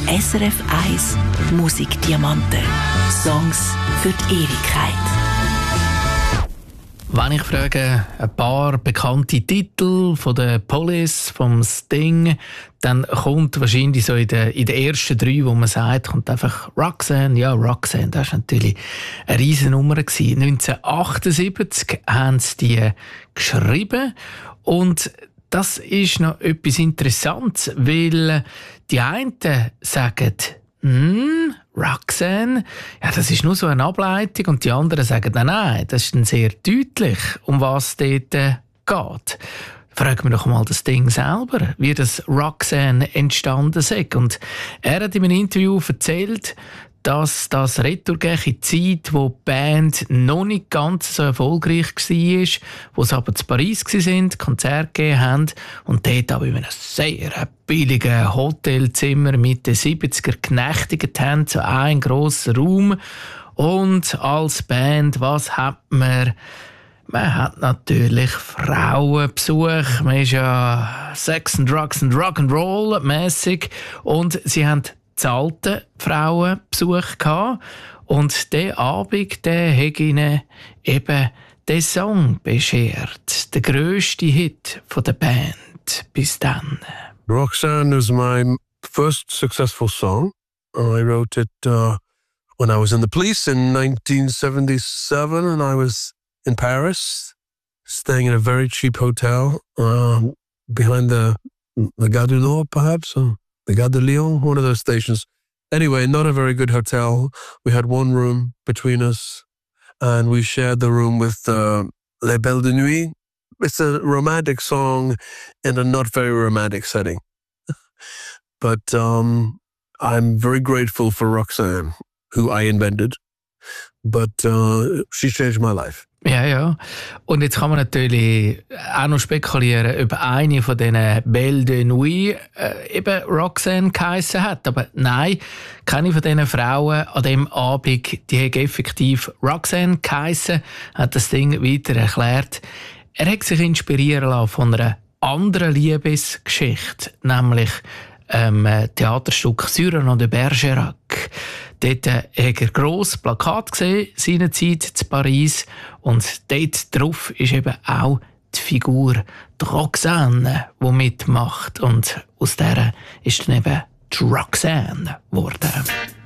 SRF 1 Musikdiamanten. Songs für die Ewigkeit. Wenn ich frage, ein paar bekannte Titel von der Police, vom Sting, dann kommt wahrscheinlich so in den ersten 3, wo man sagt, kommt einfach Roxanne. Ja, Roxanne, das war natürlich eine Riesennummer. 1978 haben sie die geschrieben und das ist noch etwas Interessantes, weil die einen sagen, Roxanne, ja, das ist nur so eine Ableitung, und die anderen sagen, nein, das ist dann sehr deutlich, um was es dort geht. Fragen wir doch mal das Ding selber, wie das Roxanne entstanden ist. Und er hat in einem Interview erzählt, dass das retourgeht in die Zeit, wo die Band noch nicht ganz so erfolgreich war, wo sie aber zu Paris waren, Konzerte gegeben haben und dort aber in einem sehr billigen Hotelzimmer mit den 70er genächtigt haben, so einen grossen Raum. Und als Band, was hat man? Man hat natürlich Frauenbesuch, man ist ja Sex and Drugs and Rock'n'Roll mäßig, und sie haben zahlte Frauenbesuch gehabt. Und der Abend, der hat ihnen eben den Song beschert. Der grösste Hit von der Band bis dann. Roxanne was my first successful song. I wrote it when I was in the police in 1977, and I was in Paris, staying in a very cheap hotel behind the Gare du Nord, perhaps, or the Gare de Lyon, one of those stations. Anyway, not a very good hotel. We had one room between us, and we shared the room with Les Belles de Nuit. It's a romantic song in a not very romantic setting. But I'm very grateful for Roxanne, who I invented. But she changed my life. Ja. Und jetzt kann man natürlich auch noch spekulieren, ob eine von diesen Belles de Nuit eben Roxanne geheissen hat. Aber nein, keine von diesen Frauen an diesem Abend, die hat effektiv Roxanne geheissen, hat das Ding weiter erklärt. Er hat sich inspirieren lassen von einer anderen Liebesgeschichte, nämlich Theaterstück Cyrano de Bergerac. Dort hat er grosses Plakat gesehen, seinerzeit zu Paris. Und dort drauf ist eben auch die Figur die Roxanne, die mitmacht. Und aus der ist dann eben die Roxanne geworden.